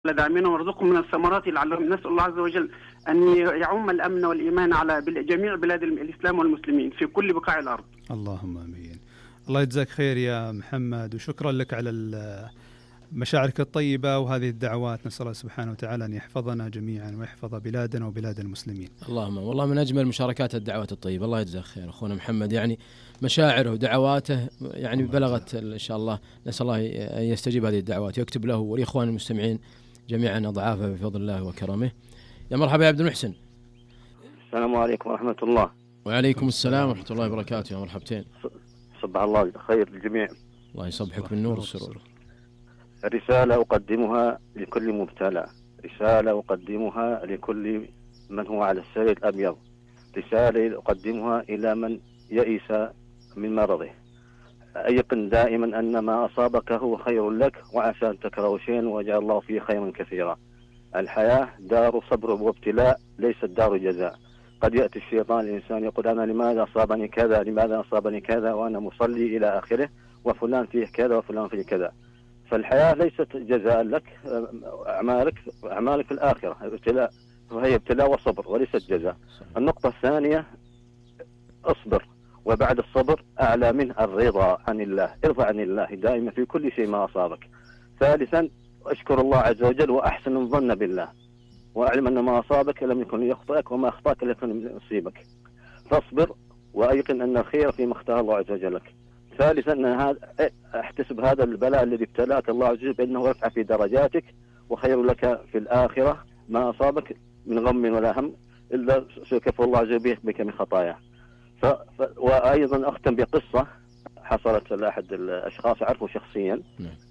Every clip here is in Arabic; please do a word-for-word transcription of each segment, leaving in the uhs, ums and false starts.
داعمين وارزقهم من الثمرات لعلهم. نسأل الله عز وجل أن يعم الأمن والإيمان على جميع بلاد الإسلام والمسلمين في كل بقاع الأرض. اللهم آمين. الله يجزاك خير يا محمد، وشكرا لك على مشاعرك الطيبة وهذه الدعوات. نسأل الله سبحانه وتعالى أن يحفظنا جميعا ويحفظ بلادنا وبلاد المسلمين. اللهم. والله من أجمل مشاركات الدعوات الطيبة. الله يجزاك خير أخونا محمد، يعني مشاعره ودعواته يعني بلغت إن شاء الله. نسأل الله أن يستجيب هذه الدعوات ويكتب له ولإخوان المستمعين جميعا أضعافها بفضل الله وكرمه. يا مرحبا يا عبد المحسن. السلام عليكم ورحمة الله. وعليكم السلام ورحمة الله وبركاته. يا مرحبتين. صباح الله الخير للجميع. الله يصبحك بالنور والسرور. رسالة أقدمها لكل مبتلى، رسالة أقدمها لكل من هو على السرير الأبيض، رسالة أقدمها إلى من يئس من مرضه. أيقن دائما أن ما أصابك هو خير لك، وعسى أن تكرهوا شيئا وجعل الله فيه خيرا كثيرا. الحياة دار صبر وابتلاء، ليست دار جزاء. قد يأتي الشيطان الإنسان يقول أنا لماذا أصابني كذا، لماذا أصابني كذا وأنا مصلي إلى آخره، وفلان فيه كذا وفلان فيه كذا. فالحياة ليست جزاء لك، أعمالك أعمالك في الآخرة ابتلاء، وهي ابتلاء وصبر وليست جزاء. النقطة الثانية، اصبر، وبعد الصبر أعلى منه الرضا عن الله. ارضى عن الله دائما في كل شيء ما أصابك. ثالثا، اشكر الله عز وجل وأحسن الظن بالله، وأعلم أن ما أصابك لم يكن ليخطئك وما أخطأك لم يكن ليصيبك. فاصبر وأيقن أن الخير فيما اختار الله عز وجل لك. ثالثا، أن هذا احتسب هذا البلاء الذي ابتلاك الله عز وجل بأنه يرفع في درجاتك، وخير لك في الآخرة ما أصابك من غم ولا هم إلا سيكفر الله عز وجل بك من خطاياه. ف... ف... وأيضا أختم بقصة حصلت لأحد الأشخاص أعرفه شخصيا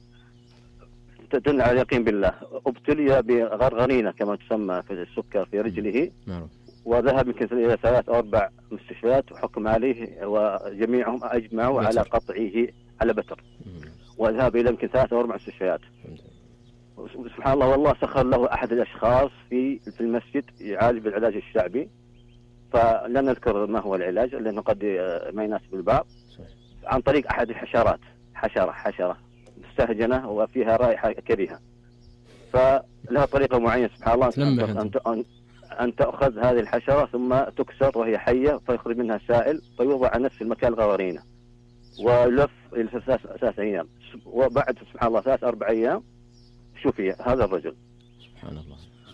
تدل على اليقين بالله. ابتلي بغرغرينة كما تسمى في السكر في رجله، وذهب يمكن إلى ثلاث أو أربع مستشفيات وحكم عليه، وجميعهم أجمعوا على قطعه على بتر، وذهب إلى يمكن ثلاث أو أربع مستشفيات. سبحان الله، والله سخر له أحد الأشخاص في في المسجد يعالج بالعلاج الشعبي، فلا نذكر ما هو العلاج لأنه قد ما يناسب البعض، عن طريق أحد الحشرات، حشرة حشرة مستهجنة وفيها رائحة كريهة، فلها طريقة معينة سبحان الله أن, أن, أن تأخذ هذه الحشرة ثم تكسر وهي حية فيخرج منها سائل فيوضع على نفس المكان الغرغرينة ولف إلى ثلاث ثلاث أيام، وبعد سبحان الله ثلاث أربع أيام شوفي هذا الرجل. سبحان الله.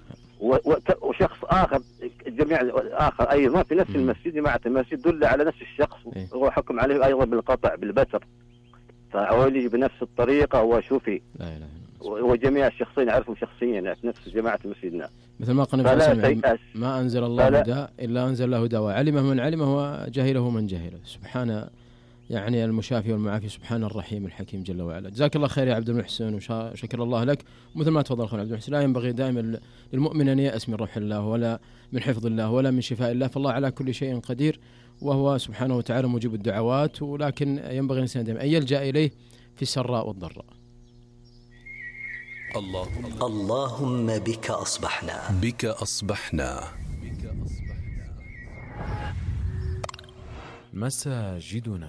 وشخص آخر جميع آخر أيضا في نفس المسجد، جماعة المسجد دل على نفس الشخص وهو حكم عليه أيضا بالقطع بالبتر، فعولي بنفس الطريقة وشوفي. لا إله وجميع الشخصين أعرفهم شخصيا في نفس جماعة مسجدنا. مثل ما قال النبي ما أنزل الله هدى إلا أنزل له دواء، علمه من علمه وجهله من جهله. سبحان يعني المشافي والمعافي، سبحان الرحيم الحكيم جل وعلا. جزاك الله خير يا عبد المحسن وشكر الله لك. مثل ما تفضل أخونا عبد المحسن، لا ينبغي دائما للمؤمن أن يأس من روح الله ولا من حفظ الله ولا من شفاء الله، فالله على كل شيء قدير وهو سبحانه وتعالى مجيب الدعوات، ولكن ينبغي الإنسان دائما أن يلجأ إليه في السراء والضراء. اللهم اللهم بك أصبحنا بك أصبحنا مساجدنا.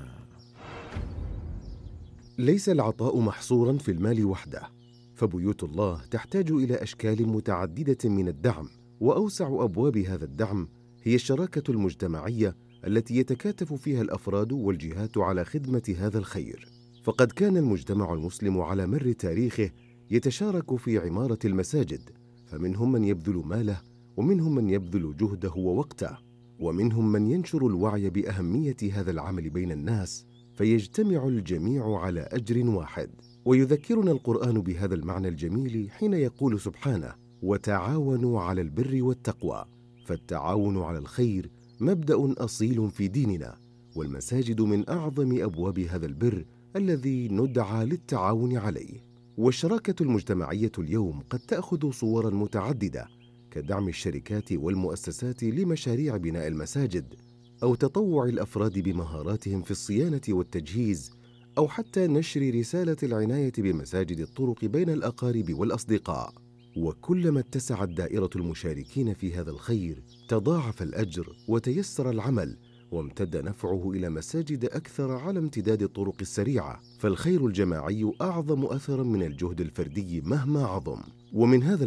ليس العطاء محصورا في المال وحده، فبيوت الله تحتاج إلى أشكال متعددة من الدعم، وأوسع أبواب هذا الدعم هي الشراكة المجتمعية التي يتكاتف فيها الأفراد والجهات على خدمة هذا الخير. فقد كان المجتمع المسلم على مر تاريخه يتشارك في عمارة المساجد، فمنهم من يبذل ماله، ومنهم من يبذل جهده ووقته، ومنهم من ينشر الوعي بأهمية هذا العمل بين الناس، فيجتمع الجميع على أجر واحد. ويذكرنا القرآن بهذا المعنى الجميل حين يقول سبحانه: وتعاونوا على البر والتقوى. فالتعاون على الخير مبدأ أصيل في ديننا، والمساجد من أعظم أبواب هذا البر الذي ندعى للتعاون عليه. والشراكة المجتمعية اليوم قد تأخذ صورا متعددة، كدعم الشركات والمؤسسات لمشاريع بناء المساجد، أو تطوع الأفراد بمهاراتهم في الصيانة والتجهيز، أو حتى نشر رسالة العناية بمساجد الطرق بين الأقارب والأصدقاء. وكلما اتسعت دائرة المشاركين في هذا الخير تضاعف الأجر وتيسر العمل، وامتد نفعه إلى مساجد أكثر على امتداد الطرق السريعة. فالخير الجماعي أعظم أثرا من الجهد الفردي مهما عظم. ومن هذا